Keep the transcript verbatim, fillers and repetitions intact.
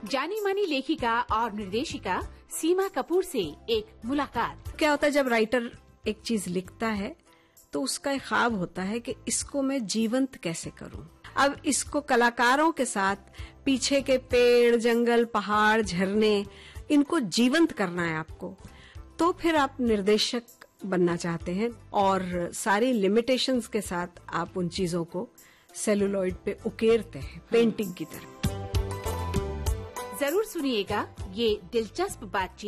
जानी मानी लेखिका और निर्देशिका सीमा कपूर से एक मुलाकात। क्या होता है जब राइटर एक चीज लिखता है तो उसका एक ख्वाब होता है कि इसको मैं जीवंत कैसे करूं। अब इसको कलाकारों के साथ पीछे के पेड़, जंगल, पहाड़, झरने, इनको जीवंत करना है आपको। तो फिर आप निर्देशक बनना चाहते हैं और सारी लिमिटेशंस के साथ आप उन चीजों को सेलुलॉइड पे उकेरते हैं पेंटिंग की तरह। जरूर सुनिएगा ये दिलचस्प बातचीत।